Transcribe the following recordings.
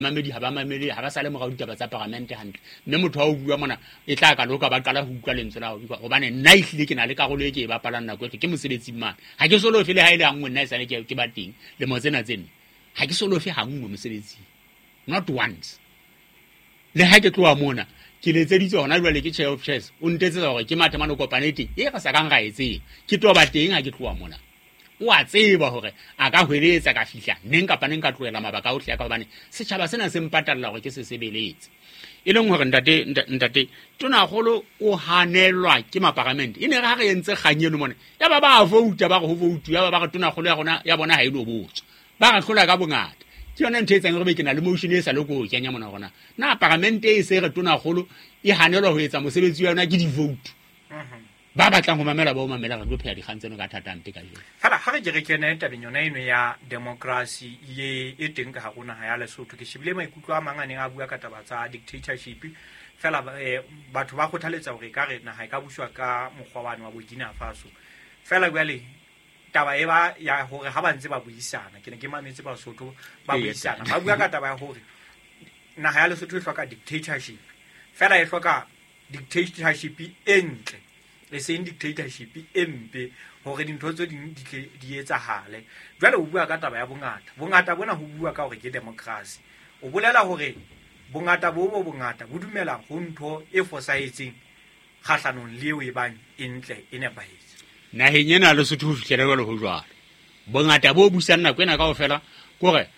mamedi ha ba mamedi ha ba sale morao ditaba tsa parliament hantle mme motho wa o bua mona e tla ka loka ba qala ho utlwa lentswe la ho bua hobane nna ihlile ke na le karolo e ke e bapalang nako ke mosebetsi mane ha ke solo fele ha ile hangwe nna e sale ke ba teng le mo tsena ha ke solo fe hangwe mosebetsi not once le ha ke tloa mona ke letseditse hona jwale ke chair of chairs o ntetse hore ke mathemano kopanete e ga sa kang ga etse ke toba teng ha ke tloa mona o a tseba hore a ka hweletsa ka fihla neng kapa neng ka tloela mabaka a ohle ka hobane setjhaba sena se mpatalla hore ke se sebeletse e leng hore ntate tonakgolo o hanelwa ke maparlament e ne ga re entse kganyeno mona ya ba vote ba go vote ya ba re tonakgolo ya rona ya bona ha ile botswa ba ga hlola ka bongata ke yona ntse etsang re ke na le motion e sa le go kenya mona rona na parliament e se re tonakgolo e hanelwa ho etsa mosebetsi wa yona ke di vote ba batlang ho mamela ba o mamela re tlo pheha dikgang tseno ka thatante ka jeno fela ha re ke kene tabeng yona eno ya democracy ye e teng ka gona ha ya Lesotho ke shebile maikutlo a mangane a bua ka taba tsa dictatorship fela batho ba kgothaletsa hore ka re na ha e ka buswa ka mokgwabane wa Burkina Faso fela bjale taba e ba ya hore ha ba ntse ba buisana ke ne ke mametse ba Lesotho ba buisana ba bua ka taba ya hore na ha ya Lesotho e hloka dictatorship fela e hloka dictatorship entle le seng dictatorship empe hore dintho tse di etsahale jwale o bua ka taba ya bongata bona ho bua ka hore ke democracy o bolela hore bongata bo bongata bo dumela ho ntho e fosahetseng kgahlanong leo e bang entle e nepahetse naheng ena le Lesotho ho fihlela jwale ho jwalo bongata bo busang nako ena kaofela kore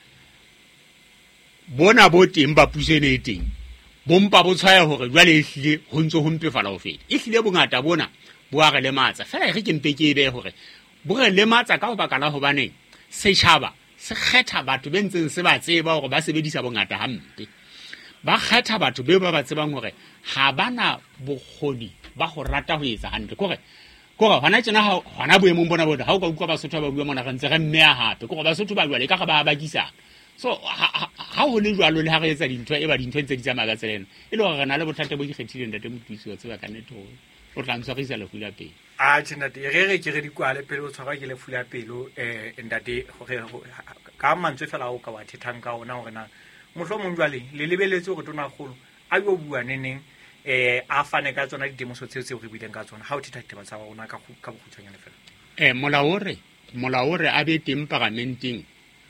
bona bo teng ba pusene teng bompa bo tshwaya hore jwale e hlile ho ntso ho mpefala ho feta e hlile bongata bona bo a re lematsa fela re ke mpe ke be hore bo re lematsa ka ho baka la hobane setjhaba se kgetha batho be ntseng se ba tseba hore ba sebedisa bongata hampe ba kgetha batho be ba tsebang hore ha bana bokgoni ba go rata ho etsa hantle kore hona tsena hona boemong bona bona ha o ka utlwa Basotho ba bua mona re ntse re mmea hape kore Basotho ba jwale ka ga ba bakisa so ha ho le jwalo le ha re etsa dintho e ba dintho ntse di tsamaya ka tselena e le hore re na le bothata bo ikgethileng ntate Mothusi wa tseba ka netho o tla ntshwarisa le fula pele tjena re ke re di kwale pele o tshwarwa ke le fula pelo ntate hore ka mantswe fela o ka wa thethang ka ona hore na mohlomong jwale le lebeletse hore tonakgolo a yo bua neneng a fane ka tsona di demoso tseo re buileng ka tsona ha o thetha ditaba tsa bona ka bokgutshwanyane fela molaore a be teng parlamenteng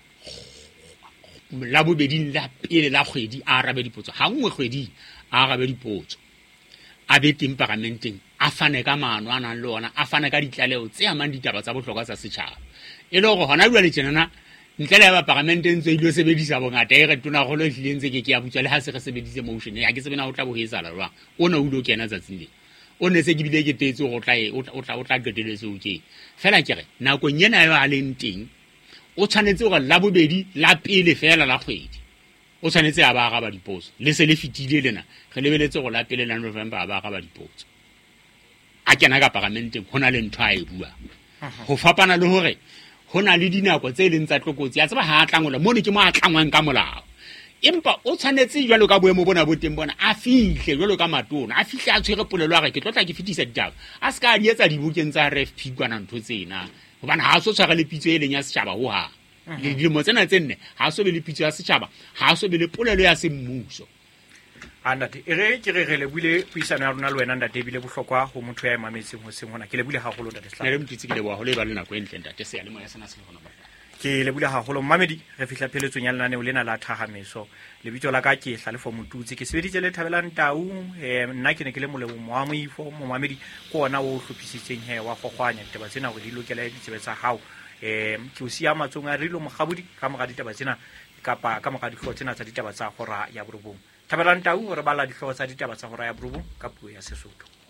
la bobeding la pele la kgwedi a arabe dipotso ha nngwe kgwedi a arabe dipotso a be teng parlamenteng a fane ka maano a nang le ona a fane ka ditlaleo tse amang ditaba tsa bohlokwa tsa setjhaba e le hore hona jwale tjenana ntle le ba parlamenteng tse ilo sebedisa bongata e re tonakgolo hlileng tse ke ya butswa le ha se re sebedise motion ha ke sebena o tla bo hetsa la jwang ona o ilo kena tsatsing le o ne se ke bile ke tetse go tla qeteletse o ke fela ke re nakong yena yo a leng teng o tshwanetse gore la bobedi la pele fela la kgwedi o tshwanetse a ba araba dipotso le se le fitile lena re lebeletse go la pele la November a ba araba dipotso a kena ka parlamenteng hona le ntho a e bua ho fapana le hore hona le dinako tse leng tsa tlokotsi ya tseba ha a tlangola mo ne ke mo a tlangwang ka molao empa o tshwanetse jwalo ka boemo bona bo teng bona a fihle jwalo ka matona a fihle a tshwere polelo a re ke tlotla ke fetisa ditaba a se ka di etsa dibukeng tsa RFP kwana ntho tsena hobane ha so tshwara le pitso e leng ya setjhaba ho ha le dilemo tsena tse nne ha so be le pitso ya setjhaba ha so be le polelo ya semmuso andate ke re le bule puisano ya rona le wena ndate bile bohlokwa ho motho ya mametseng ho seng hona ke le bule haholo ndate Sla le mtitsi ke le bua ho le ba le nako entle ndate se ya le moya sana se hona ba ke le bule haholo mmamedi re fihla pheletsong ya lenane o lena la thahamiso le bitso la ka ke hla le Fomotutsi ke sebeditse le Thabelang Tau nna ke ne ke le molebo moamoifo momamedi ko ona o hlophisitseng wa gogwanya ditaba tsena go di lokela ditsebe tsa hao ke o sia matsong a rilo mogabudi ka moga ditaba tsena kapa ka moga dihlwa tsena tsa ditaba tsa hora ya borobong Thabelang Tau re bala dihlwa tsa ditaba tsa hora ya borobong ka puo ya Sesotho